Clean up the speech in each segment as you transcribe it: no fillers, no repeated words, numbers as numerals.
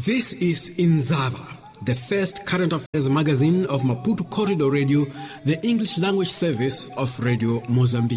This is Inzava, the first current affairs magazine of Maputo Corridor Radio, the English language service of Radio Mozambique.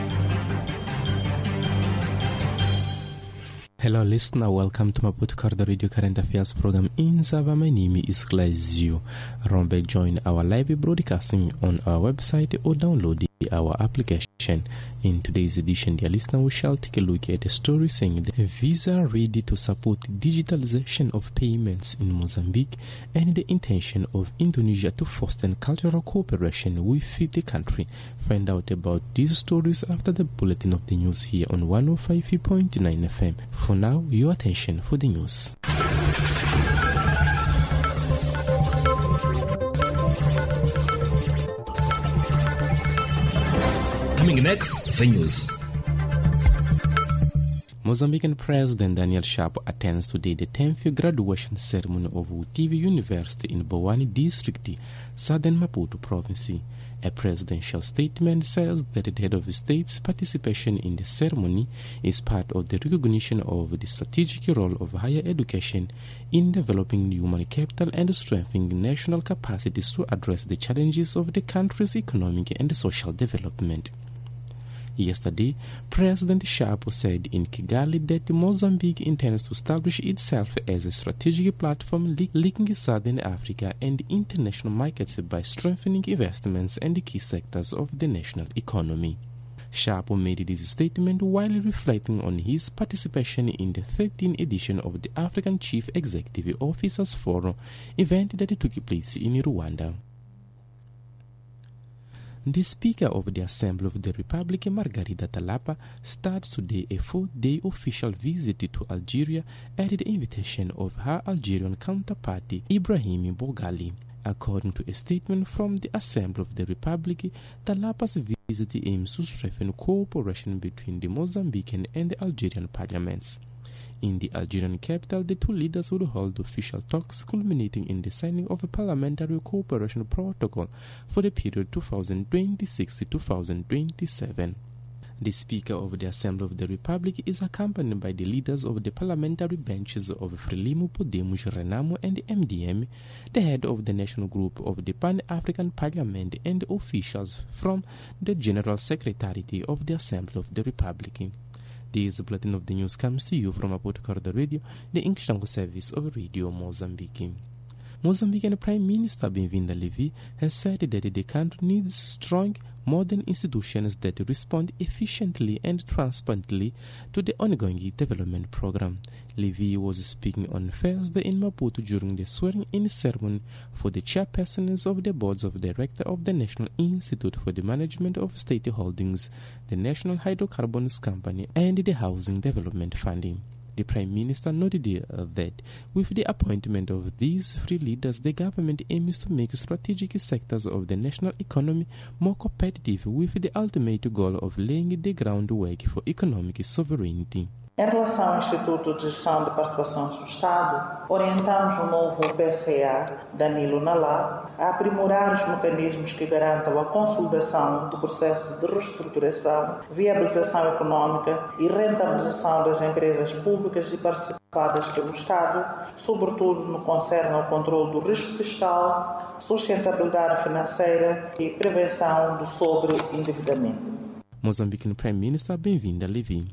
Hello listener, welcome to Maputo Corridor Radio Current Affairs program Inzava. My name is Glazio. Remember, join our live broadcasting on our website or download our application. In today's edition, dear listener, we shall take a look at a story saying that Visa ready to support digitalization of payments in Mozambique and the intention of Indonesia to foster cultural cooperation with the country. Find out about these stories after the bulletin of the news here on 105.9 FM. For now, your attention for the news. Coming next, the news. Mozambican President Daniel Chapo attends today the 10th graduation ceremony of Utivi University in Bowani District, Southern Maputo Province. A presidential statement says that the head of the state's participation in the ceremony is part of the recognition of the strategic role of higher education in developing human capital and strengthening national capacities to address the challenges of the country's economic and social development. Yesterday, President Chapo said in Kigali that Mozambique intends to establish itself as a strategic platform linking Southern Africa and international markets by strengthening investments in the key sectors of the national economy. Chapo made this statement while reflecting on his participation in the 13th edition of the African Chief Executive Officers Forum event that took place in Rwanda. The Speaker of the Assembly of the Republic, Margarida Talapa, starts today a 4-day official visit to Algeria at the invitation of her Algerian counterpart, Ibrahim Boghali. According to a statement from the Assembly of the Republic, Talapa's visit aims to strengthen cooperation between the Mozambican and the Algerian parliaments. In the Algerian capital, the two leaders would hold official talks culminating in the signing of a parliamentary cooperation protocol for the period 2026-2027. The Speaker of the Assembly of the Republic is accompanied by the leaders of the parliamentary benches of Frelimo, Podemos, Renamo and MDM, the head of the National Group of the Pan-African Parliament and officials from the General Secretariat of the Assembly of the Republic. This bulletin of the news comes to you from Maputo Corridor Radio, the English language service of Radio Mozambique. Mozambican Prime Minister Bem-Vinda Levi has said that the country needs strong, modern institutions that respond efficiently and transparently to the ongoing development program. Levi was speaking on Thursday in Maputo during the swearing-in ceremony for the chairpersons of the boards of directors of the National Institute for the Management of State Holdings, the National Hydrocarbons Company, and the Housing Development Funding. The Prime Minister noted that with the appointment of these three leaders, the government aims to make strategic sectors of the national economy more competitive with the ultimate goal of laying the groundwork for economic sovereignty. Em relação ao Instituto de Gestão de Participações do Estado, orientamos o novo PCA, Danilo Nalá, a aprimorar os mecanismos que garantam a consolidação do processo de reestruturação, viabilização económica e rentabilização das empresas públicas e participadas pelo Estado, sobretudo no que concerne ao controle do risco fiscal, sustentabilidade financeira e prevenção do sobreendividamento. Mozambican Prime Minister Bem-Vinda Levi.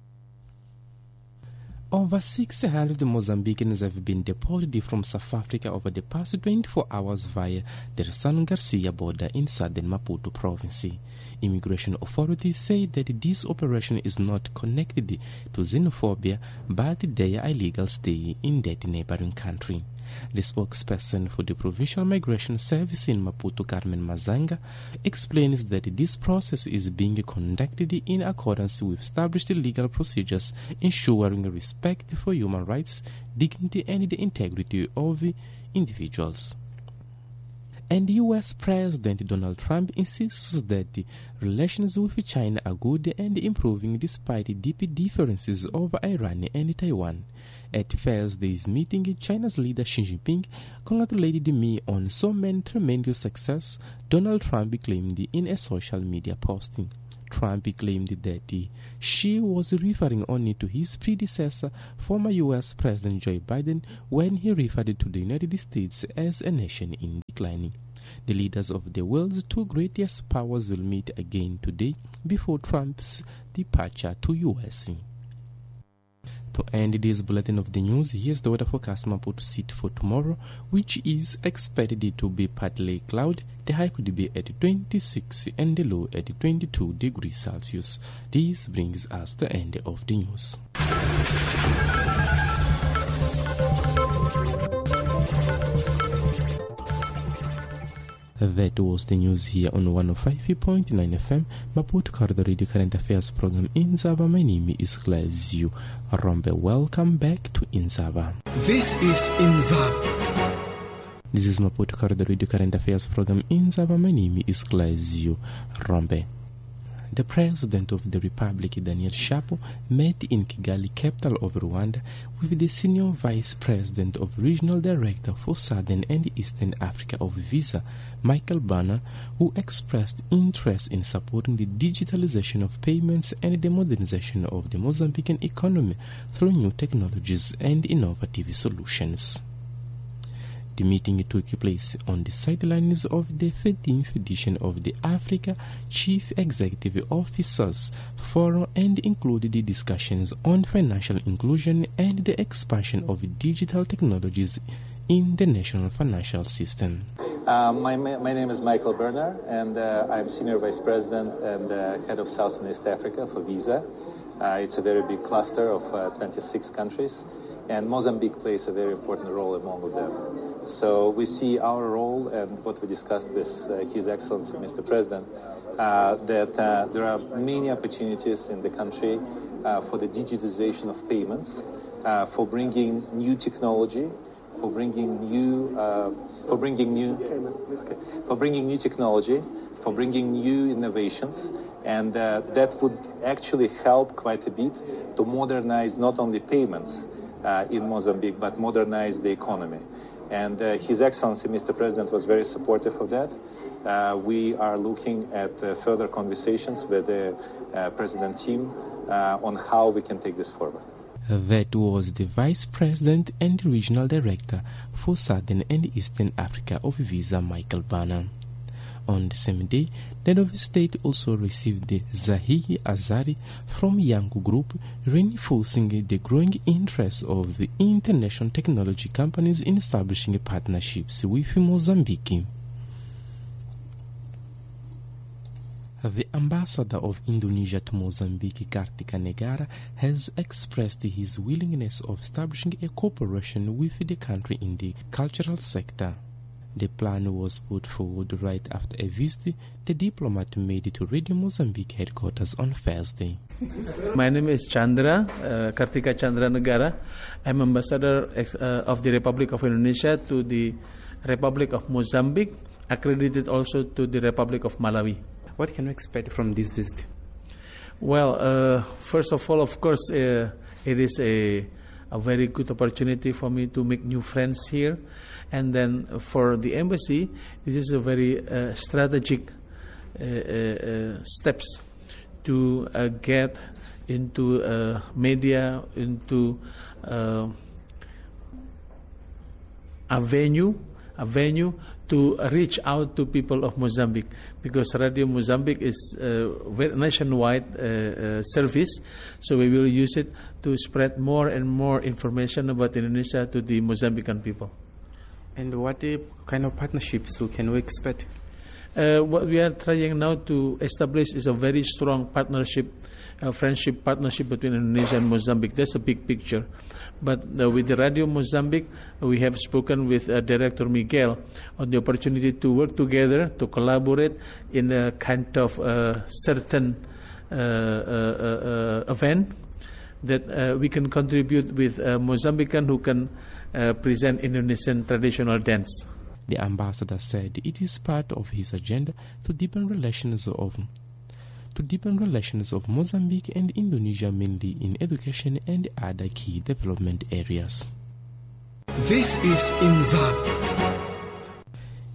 Over 600 Mozambicans have been deported from South Africa over the past 24 hours via the San Garcia border in southern Maputo province. Immigration authorities say that this operation is not connected to xenophobia but their illegal stay in that neighboring country. The spokesperson for the Provincial Migration Service in Maputo, Carmen Mazanga, explains that this process is being conducted in accordance with established legal procedures, ensuring respect for human rights, dignity and the integrity of individuals. And U.S. President Donald Trump insists that relations with China are good and improving despite deep differences over Iran and Taiwan. At Thursday's meeting, China's leader Xi Jinping congratulated me on so many tremendous success, Donald Trump claimed in a social media posting. Trump claimed that Xi was referring only to his predecessor, former U.S. President Joe Biden, when he referred to the United States as a nation in decline. The leaders of the world's two greatest powers will meet again today before Trump's departure to U.S. To end this bulletin of the news, here's the weather forecast Maputo City for tomorrow, which is expected to be partly cloudy. The high could be at 26 and the low at 22 degrees Celsius. This brings us to the end of the news. That was the news here on 105.9 FM, Maputo Corridor Radio Current Affairs program Inzava. My name is Glazio Rombe. Welcome back to Inzava. This is Inzava. This is Maputo Corridor Radio Current Affairs program Inzava. My name is Glazio Rombe. The President of the Republic, Daniel Chapo, met in Kigali, capital of Rwanda, with the Senior Vice President of Regional Director for Southern and Eastern Africa of Visa, Michael Banner, who expressed interest in supporting the digitalization of payments and the modernization of the Mozambican economy through new technologies and innovative solutions. The meeting took place on the sidelines of the 13th edition of the Africa Chief Executive Officers Forum and included the discussions on financial inclusion and the expansion of digital technologies in the national financial system. My name is Michael Berner, and I'm Senior Vice President and Head of South and East Africa for Visa. It's a very big cluster of 26 countries, and Mozambique plays a very important role among them. So we see our role and what we discussed with His Excellency Mr. President, that there are many opportunities in the country for the digitization of payments, for bringing new technology, for bringing new technology, for bringing new innovations, and that would actually help quite a bit to modernize not only payments in Mozambique, but modernize the economy. And His Excellency, Mr. President, was very supportive of that. We are looking at further conversations with the President team on how we can take this forward. That was the Vice President and Regional Director for Southern and Eastern Africa of Visa, Michael Banner. On the same day, the head of state also received the Zahihi Azari from Yangu Group, reinforcing the growing interest of the international technology companies in establishing partnerships with Mozambique. The ambassador of Indonesia to Mozambique, Kartika Negara, has expressed his willingness of establishing a cooperation with the country in the cultural sector. The plan was put forward right after a visit the diplomat made to Radio Mozambique headquarters on Thursday. My name is Chandra, Kartika Chandra Negara. I'm ambassador of the Republic of Indonesia to the Republic of Mozambique, accredited also to the Republic of Malawi. What can we expect from this visit? Well, first of all, of course, it is a very good opportunity for me to make new friends here. And then for the embassy, this is a very strategic steps to get into media, into a venue to reach out to people of Mozambique, because Radio Mozambique is a very nationwide service, so we will use it to spread more and more information about Indonesia to the Mozambican people. And what kind of partnerships can we expect? What we are trying now to establish is a very strong partnership, friendship partnership between Indonesia and Mozambique. That's a big picture. But with the Radio Mozambique, we have spoken with Director Miguel on the opportunity to work together, to collaborate in a kind of certain event that we can contribute with Mozambican who can present Indonesian traditional dance. The ambassador said it is part of his agenda to deepen relations of Mozambique and Indonesia, mainly in education and other key development areas. This is Inzava.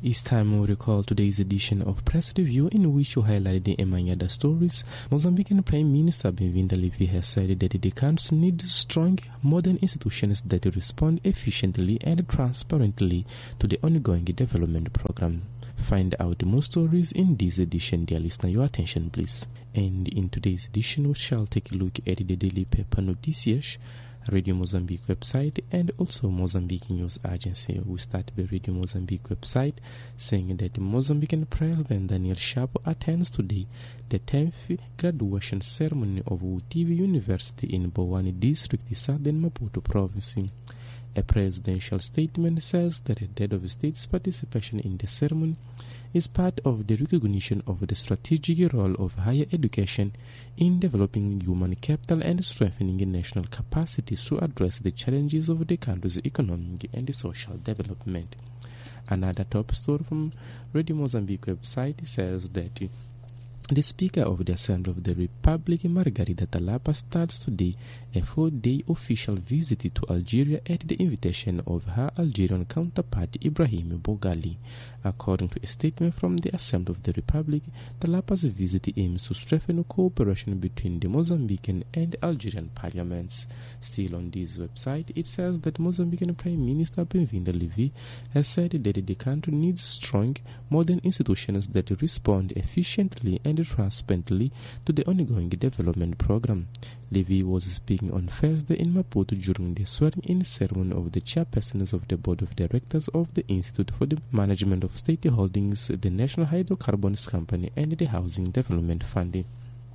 It's time we recall today's edition of Press Review, in which we highlight the among other stories. Mozambican Prime Minister Bem-Vinda Levi has said that the country needs strong, modern institutions that respond efficiently and transparently to the ongoing development program. Find out more stories in this edition, dear listener. Your attention, please. And in today's edition, we shall take a look at the daily paper Notícias, Radio Mozambique website, and also Mozambique News Agency. We start the Radio Mozambique website saying that the Mozambican President Daniel Chapo attends today the 10th graduation ceremony of UTV University in Bowani District, Southern Maputo Province. A presidential statement says that the dead of the state's participation in the ceremony is part of the recognition of the strategic role of higher education in developing human capital and strengthening national capacities to address the challenges of the country's economic and social development. Another top story from Radio Mozambique website says that the Speaker of the Assembly of the Republic, Margarida Talapa, starts today a 4-day official visit to Algeria at the invitation of her Algerian counterpart Ibrahim Boghali. According to a statement from the Assembly of the Republic, Talapa's visit aims to strengthen cooperation between the Mozambican and Algerian parliaments. Still on this website, it says that Mozambican Prime Minister Bem-Vinda Levi has said that the country needs strong, modern institutions that respond efficiently and transparently to the ongoing development program. Levi was speaking on Thursday in Maputo during the swearing-in ceremony of the chairpersons of the Board of Directors of the Institute for the Management of State Holdings, the National Hydrocarbons Company, and the Housing Development Fund.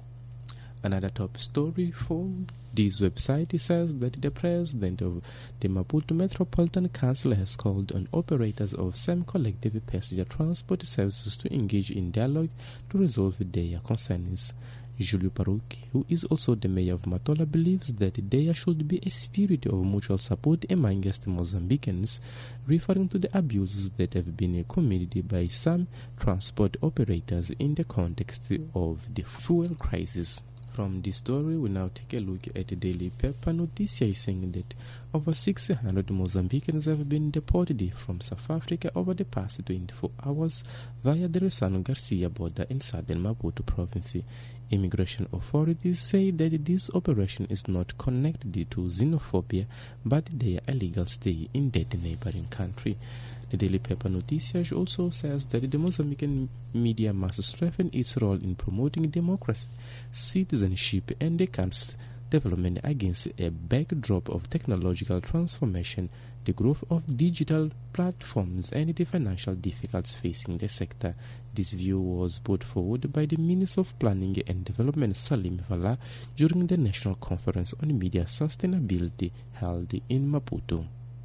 Another top story from this website says that the president of the Maputo Metropolitan Council has called on operators of some collective passenger transport services to engage in dialogue to resolve their concerns. Julio Parouki, who is also the mayor of Matola, believes that there should be a spirit of mutual support amongst Mozambicans, referring to the abuses that have been committed by some transport operators in the context of the fuel crisis. From this story, we now take a look at the daily paper Notícias, saying that over 600 Mozambicans have been deported from South Africa over the past 24 hours via the Ressano Garcia border in southern Maputo province. Immigration authorities say that this operation is not connected to xenophobia, but their illegal stay in that neighboring country. The daily paper Notícias also says that the Mozambican media must strengthen its role in promoting democracy, citizenship, and the country's development against a backdrop of technological transformation, the growth of digital platforms, and the financial difficulties facing the sector. This view was put forward by the Minister of Planning and Development, Salim Vala, during the National Conference on Media Sustainability held in Maputo.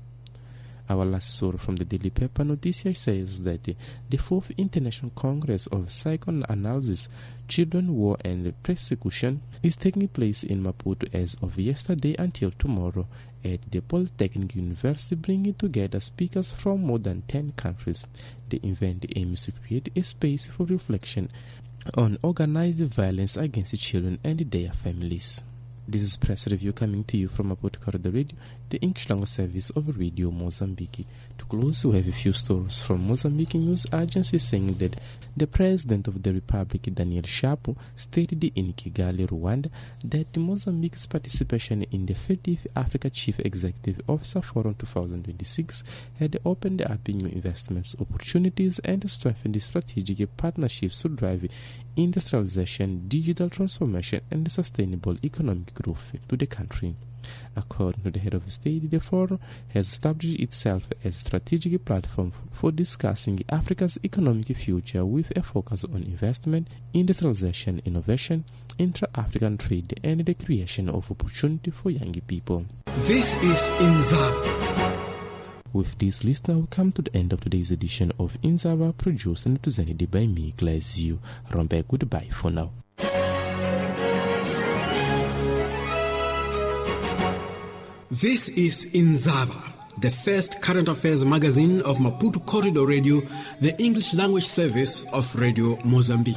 Our last story from the daily paper Notícias says that the 4th International Congress of Psychoanalysis, Children, War and Persecution is taking place in Maputo as of yesterday until tomorrow at the Polytechnic University, bringing together speakers from more than 10 countries. The event aims to create a space for reflection on organized violence against children and their families. This is Press Review coming to you from Maputo Corridor Radio, the English language service of Radio Mozambique. To close, we have a few stories from Mozambique News Agency saying that the President of the Republic, Daniel Chapo, stated in Kigali, Rwanda, that Mozambique's participation in the 30th Africa Chief Executive Officer Forum 2026 had opened up new investments opportunities and strengthened strategic partnerships to drive industrialization, digital transformation, and sustainable economic growth to the country. According to the head of state, the forum has established itself as a strategic platform for discussing Africa's economic future with a focus on investment, industrialization, innovation, intra-African trade, and the creation of opportunity for young people. This is Inzava. With this, listener, we come to the end of today's edition of Inzava, produced and presented by me, Glazio Rombe. Goodbye for now. This is Inzava, the first current affairs magazine of Maputo Corridor Radio, the English language service of Radio Mozambique.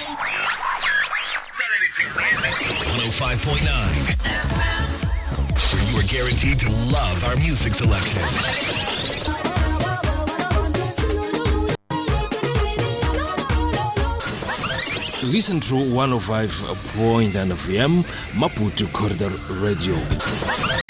105.9 guaranteed to love our music selection. Listen to 105.9 FM Maputo Corridor Radio.